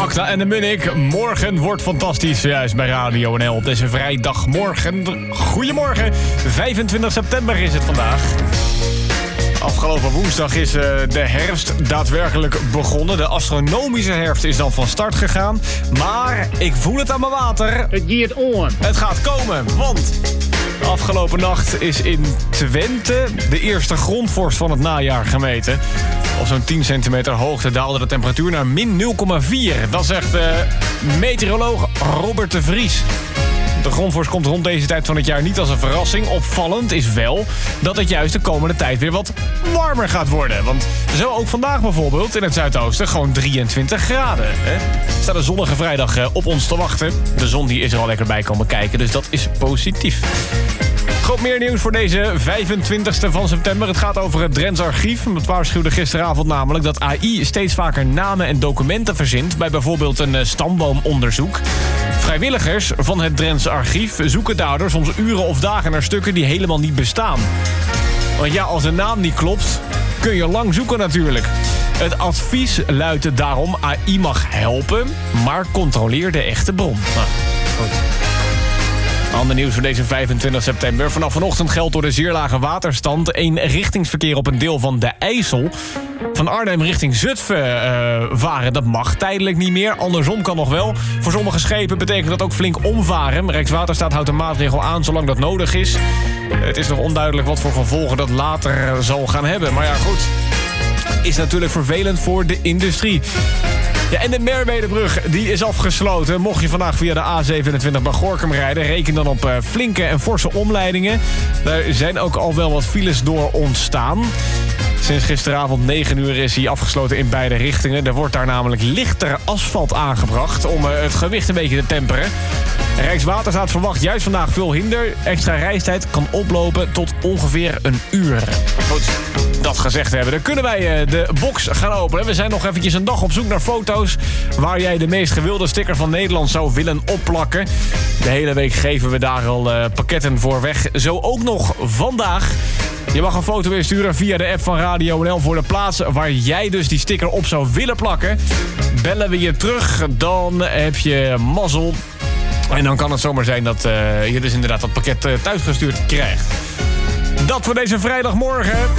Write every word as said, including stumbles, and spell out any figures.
Akda en de Munnik. Morgen wordt fantastisch, juist bij Radio N L op deze vrijdagmorgen. Goedemorgen, vijfentwintig september is het vandaag. Afgelopen woensdag is uh, de herfst daadwerkelijk begonnen. De astronomische herfst is dan van start gegaan. Maar ik voel het aan mijn water. Het gaat on. Het gaat komen, want afgelopen nacht is in Twente de eerste grondvorst van het najaar gemeten. Op zo'n tien centimeter hoogte daalde de temperatuur naar min nul komma vier. Dat zegt uh, meteoroloog Robert de Vries. De grondvorst komt rond deze tijd van het jaar niet als een verrassing. Opvallend is wel dat het juist de komende tijd weer wat warmer gaat worden. Want zo ook vandaag bijvoorbeeld in het zuidoosten gewoon drieëntwintig graden. Hè? Er staat een zonnige vrijdag op ons te wachten. De zon die is er al lekker bij komen kijken, dus dat is positief. Groot meer nieuws voor deze vijfentwintigste van september. Het gaat over het Drents Archief. Het waarschuwde gisteravond namelijk dat A I steeds vaker namen en documenten verzint bij bijvoorbeeld een stamboomonderzoek. Vrijwilligers van het Drents Archief zoeken daardoor soms uren of dagen naar stukken die helemaal niet bestaan. Want ja, als een naam niet klopt, kun je lang zoeken natuurlijk. Het advies luidt daarom: A I mag helpen, maar controleer de echte bron. Nou, goed. Ander nieuws voor deze vijfentwintig september. Vanaf vanochtend geldt door de zeer lage waterstand eenrichtingsverkeer op een deel van de IJssel. Van Arnhem richting Zutphen uh, varen, dat mag tijdelijk niet meer. Andersom kan nog wel. Voor sommige schepen betekent dat ook flink omvaren. Rijkswaterstaat houdt de maatregel aan zolang dat nodig is. Het is nog onduidelijk wat voor gevolgen dat later zal gaan hebben. Maar ja, goed. Is natuurlijk vervelend voor de industrie. Ja, en de Merwedebrug die is afgesloten. Mocht je vandaag via de A zevenentwintig bij Gorinchem rijden, reken dan op uh, flinke en forse omleidingen. Er zijn ook al wel wat files door ontstaan. Sinds gisteravond negen uur is hij afgesloten in beide richtingen. Er wordt daar namelijk lichter asfalt aangebracht om uh, het gewicht een beetje te temperen. Rijkswaterstaat verwacht juist vandaag veel hinder. Extra reistijd kan oplopen tot ongeveer een uur. Goed, dat gezegd hebben, dan kunnen wij uh, de box gaan openen. We zijn nog eventjes een dag op zoek naar foto's waar jij de meest gewilde sticker van Nederland zou willen opplakken. De hele week geven we daar al uh, pakketten voor weg. Zo ook nog vandaag. Je mag een foto insturen via de app van Radio N L voor de plaats waar jij dus die sticker op zou willen plakken. Bellen we je terug, dan heb je mazzel. En dan kan het zomaar zijn dat uh, je dus inderdaad dat pakket uh, thuisgestuurd krijgt. Dat voor deze vrijdagmorgen.